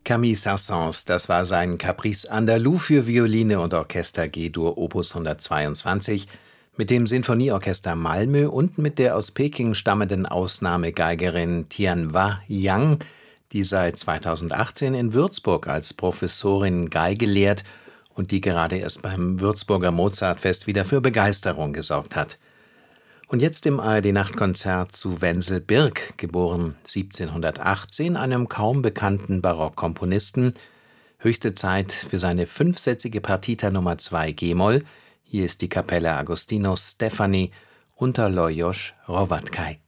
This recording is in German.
Camille Saint-Saëns, das war sein Caprice Andalou für Violine und Orchester G-Dur Opus 122 mit dem Sinfonieorchester Malmö und mit der aus Peking stammenden Ausnahmegeigerin Tianhua Yang, die seit 2018 in Würzburg als Professorin Geige lehrt und die gerade erst beim Würzburger Mozartfest wieder für Begeisterung gesorgt hat. Und jetzt im ARD-Nachtkonzert zu Wenzel Birk, geboren 1718, einem kaum bekannten Barockkomponisten. Höchste Zeit für seine 5-sätzige Partita Nummer 2 G-Moll. Hier ist die Kapelle Agostinos Stefani unter Lajos Hrovatkay.